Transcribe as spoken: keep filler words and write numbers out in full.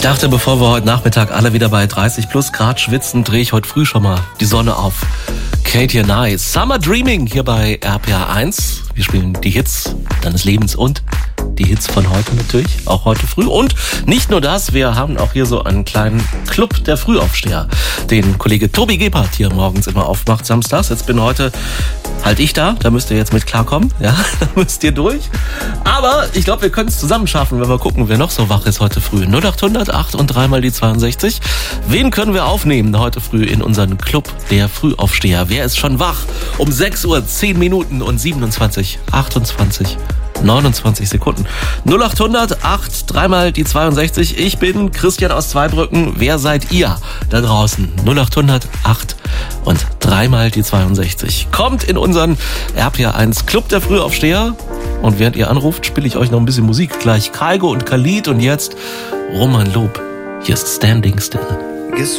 dachte, bevor wir heute Nachmittag alle wieder bei dreißig plus Grad schwitzen, drehe ich heute früh schon mal die Sonne auf. Katie and I, Summer Dreaming hier bei R P R eins. Wir spielen die Hits deines Lebens und die Hits von heute natürlich, auch heute früh. Und nicht nur das, wir haben auch hier so einen kleinen Club der Frühaufsteher, den Kollege Tobi Gebhardt hier morgens immer aufmacht, samstags. Jetzt bin heute halt ich da, da müsst ihr jetzt mit klarkommen, ja, da müsst ihr durch. Aber ich glaube, wir können es zusammen schaffen, wenn wir gucken, wer noch so wach ist heute früh. null acht hundert acht und dreimal die zweiundsechzig. Wen können wir aufnehmen heute früh in unseren Club der Frühaufsteher? Wer ist schon wach? Um sechs Uhr, zehn Minuten und siebenundzwanzig, achtundzwanzig, neunundzwanzig Sekunden. null acht hundert acht, dreimal die zweiundsechzig. Ich bin Christian aus Zweibrücken. Wer seid ihr da draußen? null acht hundert acht und dreimal die zweiundsechzig. Kommt in unseren R P R eins Club der Frühaufsteher. Und während ihr anruft, spiele ich euch noch ein bisschen Musik. Gleich Kaigo und Khalid und jetzt Roman Lob. Hier ist Standing Still.